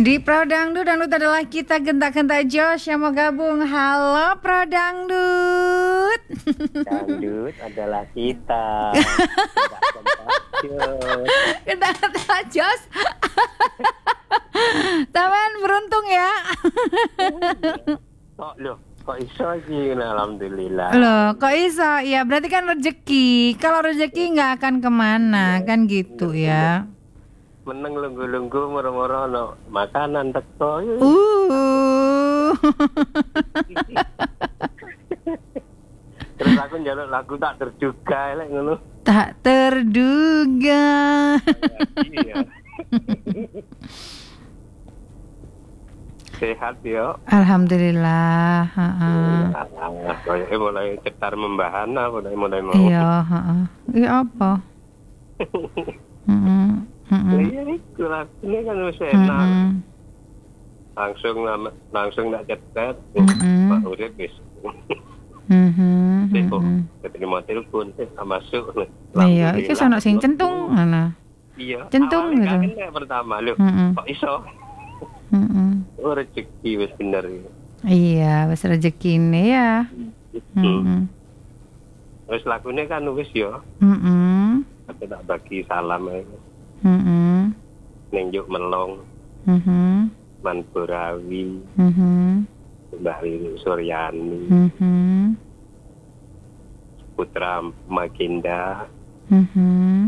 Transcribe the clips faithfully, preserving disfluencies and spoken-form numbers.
Di Prodangdut, Dangdut adalah kita, gentak-gentak Josh yang mau gabung. Halo Prodangdut. Dangdut adalah kita. Gentak-gentak Josh. Taman beruntung ya. Kok loh, kok iso sih? Alhamdulillah. Loh, kok iso? Ya berarti kan rezeki. Kalau rezeki nggak akan kemana, kan gitu ya. Meneng lunggu-lunggu moro-moro no makanan teko. Uh. Terus aku njaluk lagu tak terduga lek ngono. Tak terduga. Iya. Sehat ya. Alhamdulillah. Heeh. Nah, kayaknya mulai cetar membahana, mulai mulai mau. Iya, heeh. Iya apa? Heeh. Heeh. Iya, itu lagunya kan wis enak. Heeh. Langsung langsung nak cetet, Mm-mm. Pak Urip wis. Mhm. Teko, Mhm. keterima telepon, eh masuk. Iya, iki sono sing centung ngono. Iya. Centung awalnya gitu. kaget pertama lho. Mm-mm. Kok iso? Heeh. Oh, rezeki wis bener. Iya, wis rezekine ya. Heeh. Wis lagune kan wis ya. Heeh. Aku tak bagi salam ae. Heeh. Ning Juk Melong, Heeh. Man Borawi, Heeh. Mbak Wiwi Suryani, Heeh. Putra Maginda, Heeh.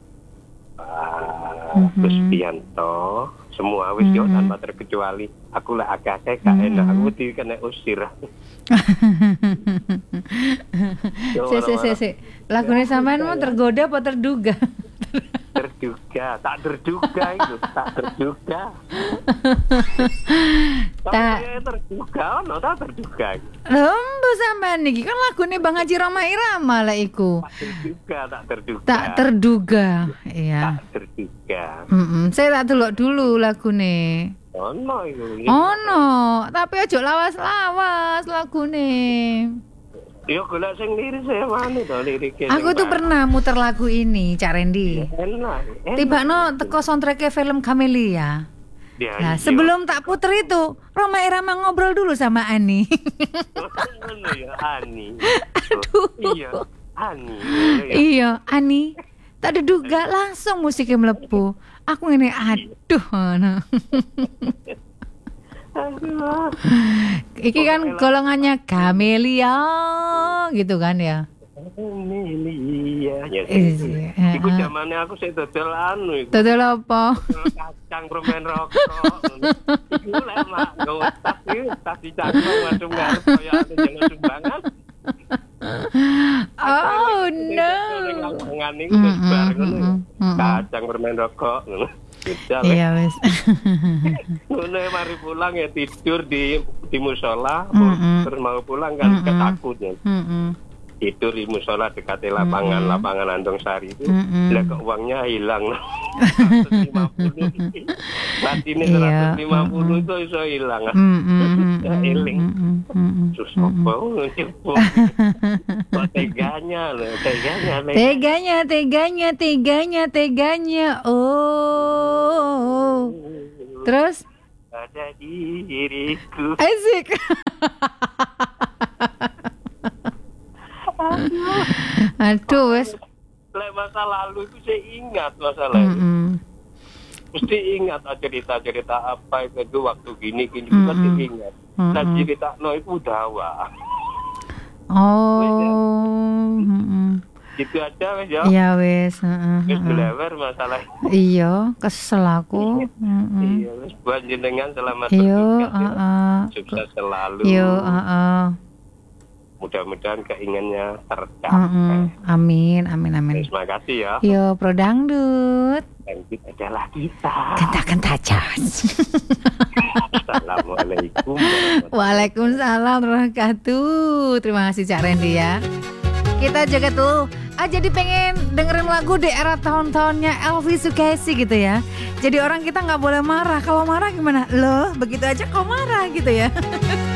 Pak Gustianto, semua wis yo tanpa terkecuali. Aku lah agak-agak gak enak, aku di kena usir. Si si si si. Lagune sampean mau tergoda apa terduga? Terduga, tak terduga itu, tak terduga. Tak Tapi terduga, no tak terduga. lombo sampean niki kan lagune Bang Haji Roma Irama lah iku. Tak terduga, tak terduga. Tak terduga, iya. Tak terduga. Mm-mm. Saya tak delok dulu lagune. Ono itu. Oh no, tapi ojo lawas-lawas lagune. Yo golek sing lirik saya mana to liriknya. Aku tuh pernah muter lagu ini, Cak Rendi. Enak. Tiba-no teko soundtrack film Camelia. Ya, Nah, sebelum tak puter itu, Roma Irama ngobrol dulu sama Ani. Ngono ya Ani. Aduh. Iya, Ani. Iya, Ani. Tak diduga langsung musiknya melepuh. Aku ngene, aduh. Nah. Aduh. Iki kan golongannya Camelia gitu kan ya. Camelia. Ya, Iya. iku zamane aku sik dodol anu iku. Dodol apa? Dodol kacang permen rokok. Iku lek mak nggo tas iki tas dicangkok masuk ngarep kaya anu jeneng sumbangan. Oh no. Ngani wis bar ngono. Kacang permen rokok ngono. Iya wis. Ngono mari pulang ya tidur di di mushola, Mm-mm. terus mau pulang kan ketakutnya. Heeh. Tidur di musola dekat lapangan mm-hmm. lapangan Andong Sari itu, mm-hmm. lah kok uangnya hilang seratus lima puluh. Batine seratus lima puluh itu iso hilang. Ya eling. Susah banget. Kok teganya loh, teganya. Teganya, teganya, teganya, teganya. Oh. Terus ada di diriku. Asik. Aduh, wes. Lek masa lalu itu saya ingat masa lalu. Mm-mm. Mesti ingat cerita-cerita apa itu waktu gini gini Mm-mm. mesti ingat. Mm-mm. Nah cerita no itu dawa. Oh. Mm-mm. Gitu aja wes ya. Iya wes. Heeh. Wes belewer masalah. Iya, kesel aku. Heeh. Iya, wes buat jenengan selamat Iya, bertugas ya. heeh. Sukses selalu. Iya, heeh. Mudah-mudahan keinginannya tercapai. Heeh. Amin, amin, amin. Terima kasih ya. Yo, Prodangdut. Dangdut adalah kita. Genta-genta Jos. Assalamualaikum. Waalaikumsalam warahmatullahi wabarakatuh. Terima kasih Cak Rendi ya. Kita jaga tuh. Ah, jadi pengen dengerin lagu di era tahun-tahunnya Elvi Sukaesih gitu ya. Jadi orang kita nggak boleh marah. Kalau marah gimana? Loh, begitu aja kok marah gitu ya.